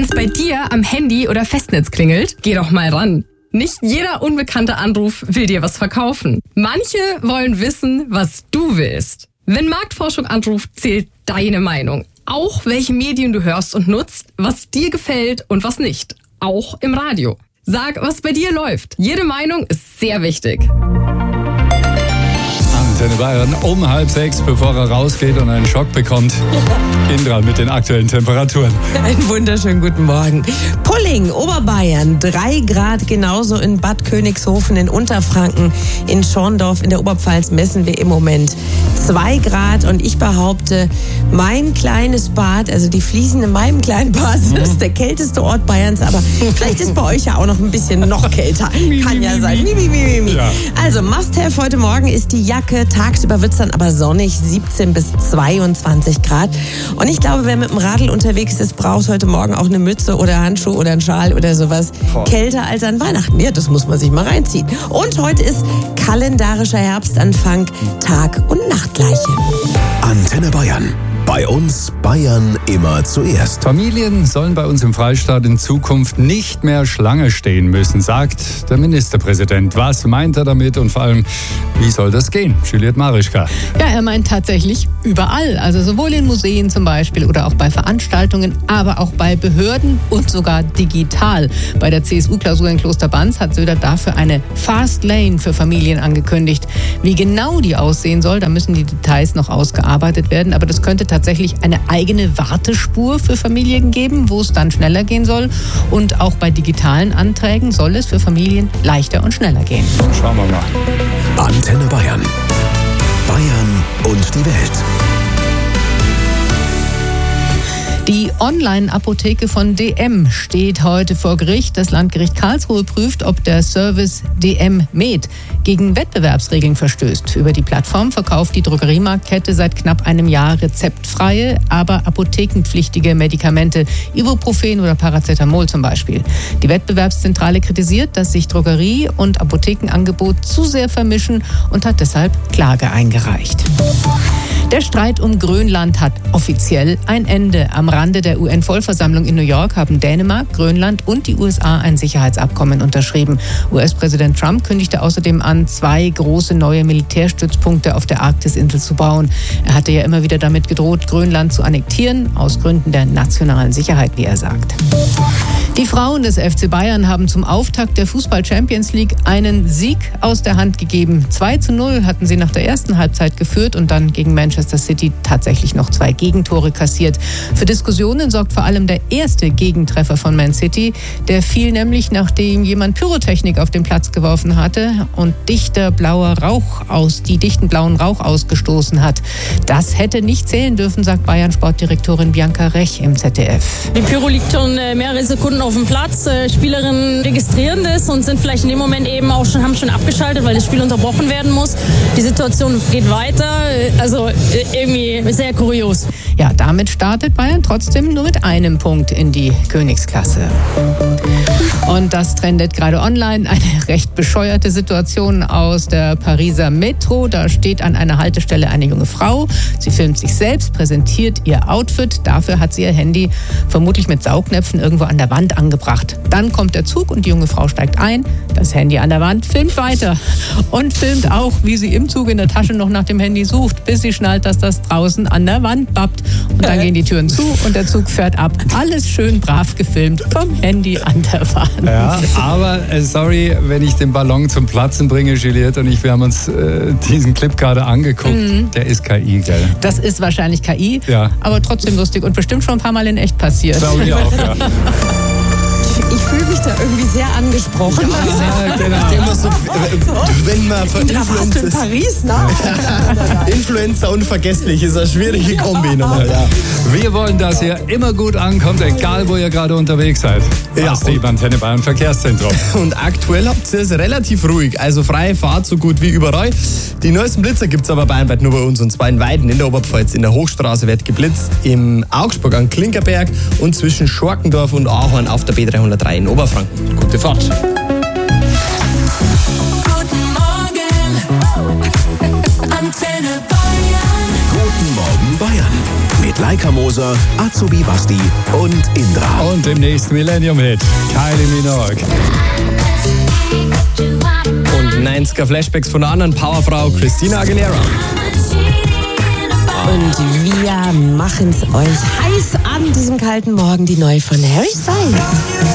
Wenn's bei dir am Handy oder Festnetz klingelt, geh doch mal ran. Nicht jeder unbekannte Anruf will dir was verkaufen. Manche wollen wissen, was du willst. Wenn Marktforschung anruft, zählt deine Meinung. Auch welche Medien du hörst und nutzt, was dir gefällt und was nicht. Auch im Radio. Sag, was bei dir läuft. Jede Meinung ist sehr wichtig. Antenne Bayern um 5:30, bevor er rausgeht und einen Schock bekommt. Indra mit den aktuellen Temperaturen. Einen wunderschönen guten Morgen. Pulling, Oberbayern, 3 Grad, genauso in Bad Königshofen in Unterfranken, in Schorndorf in der Oberpfalz messen wir im Moment 2 Grad und ich behaupte, mein kleines Bad, also die Fliesen in meinem kleinen Bad, ist der kälteste Ort Bayerns, aber vielleicht ist bei euch ja auch noch ein bisschen noch kälter. Kann ja sein. Ja. Also Must-have heute Morgen ist die Jacke. Tagsüber wird es dann aber sonnig, 17 bis 22 Grad. Und ich glaube, wer mit dem Radl unterwegs ist, braucht heute Morgen auch eine Mütze oder Handschuhe oder einen Schal oder sowas. Kälter als an Weihnachten. Ja, das muss man sich mal reinziehen. Und heute ist kalendarischer Herbstanfang, Tag- und Nachtgleiche. Antenne Bayern. Bei uns Bayern immer zuerst. Familien sollen bei uns im Freistaat in Zukunft nicht mehr Schlange stehen müssen, sagt der Ministerpräsident. Was meint er damit und vor allem, wie soll das gehen? Juliette Marischka. Ja, er meint tatsächlich überall. Also sowohl in Museen zum Beispiel oder auch bei Veranstaltungen, aber auch bei Behörden und sogar digital. Bei der CSU-Klausur in Klosterbanz hat Söder dafür eine Fast Lane für Familien angekündigt. Wie genau die aussehen soll, da müssen die Details noch ausgearbeitet werden. Aber das könnte tatsächlich eine eigene Wartespur für Familien geben, wo es dann schneller gehen soll. Und auch bei digitalen Anträgen soll es für Familien leichter und schneller gehen. Schauen wir mal. Antenne Bayern. Bayern und die Welt. Die Online-Apotheke von DM steht heute vor Gericht. Das Landgericht Karlsruhe prüft, ob der Service DM Med gegen Wettbewerbsregeln verstößt. Über die Plattform verkauft die Drogeriemarktkette seit knapp einem Jahr rezeptfreie, aber apothekenpflichtige Medikamente, Ibuprofen oder Paracetamol zum Beispiel. Die Wettbewerbszentrale kritisiert, dass sich Drogerie- und Apothekenangebot zu sehr vermischen und hat deshalb Klage eingereicht. Der Streit um Grönland hat offiziell ein Ende. Am Rande der UN-Vollversammlung in New York haben Dänemark, Grönland und die USA ein Sicherheitsabkommen unterschrieben. US-Präsident Trump kündigte außerdem an, 2 große neue Militärstützpunkte auf der Arktisinsel zu bauen. Er hatte ja immer wieder damit gedroht, Grönland zu annektieren, aus Gründen der nationalen Sicherheit, wie er sagt. Die Frauen des FC Bayern haben zum Auftakt der Fußball-Champions League einen Sieg aus der Hand gegeben. 2:0 hatten sie nach der ersten Halbzeit geführt und dann gegen Manchester City tatsächlich noch 2 Gegentore kassiert. Für Diskussionen sorgt vor allem der erste Gegentreffer von Man City. Der fiel nämlich, nachdem jemand Pyrotechnik auf den Platz geworfen hatte und die dichten blauen Rauch ausgestoßen hat. Das hätte nicht zählen dürfen, sagt Bayern-Sportdirektorin Bianca Rech im ZDF. Die Pyro liegt schon mehrere Sekunden auf dem Platz. Spielerinnen registrieren das und sind vielleicht in dem Moment eben auch haben schon abgeschaltet, weil das Spiel unterbrochen werden muss. Die Situation geht weiter. Also irgendwie sehr kurios. Ja, damit startet Bayern trotzdem nur mit einem Punkt in die Königsklasse. Und das trendet gerade online. Eine recht bescheuerte Situation aus der Pariser Metro. Da steht an einer Haltestelle eine junge Frau. Sie filmt sich selbst, präsentiert ihr Outfit. Dafür hat sie ihr Handy vermutlich mit Saugnäpfen irgendwo an der Wand angebracht. Dann kommt der Zug und die junge Frau steigt ein. Das Handy an der Wand, filmt weiter. Und filmt auch, wie sie im Zug in der Tasche noch nach dem Handy sucht, bis sie schnallt, dass das draußen an der Wand bappt. Und dann gehen die Türen zu und der Zug fährt ab. Alles schön brav gefilmt vom Handy an der Wand. Ja, aber sorry, wenn ich den Ballon zum Platzen bringe, Juliette und wir haben uns diesen Clip gerade angeguckt. Der ist KI, gell? Das ist wahrscheinlich KI, ja. Aber trotzdem lustig und bestimmt schon ein paar Mal in echt passiert. Glaube ich auch, ja. Ich fühle mich da irgendwie sehr angesprochen. Ja, genau. Wenn man von in Paris, ne? Influencer unvergesslich ist eine schwierige Kombi. Ja. Wir wollen, dass ihr immer gut ankommt, egal wo ihr gerade unterwegs seid. Ja, im Antenne Bayern Verkehrszentrum. Und aktuell habt ihr es relativ ruhig, also freie Fahrt so gut wie überall. Die neuesten Blitzer gibt es aber bayernweit nur bei uns, und zwar in Weiden in der Oberpfalz. In der Hochstraße wird geblitzt, im Augsburg an Klinkerberg und zwischen Schorkendorf und Ahorn auf der B303 in Oberfranken. Gute Fahrt. Guten Morgen, Antenne Bayern. Guten Morgen Bayern. Mit mit Laika Moser, Azubi Basti und Indra. Und im nächsten Millennium-Hit, Kylie Minogue. Und 90er Flashbacks von der anderen Powerfrau Christina Aguilera. Und wir machen's euch heiß an diesem kalten Morgen, die neue von Harry Styles.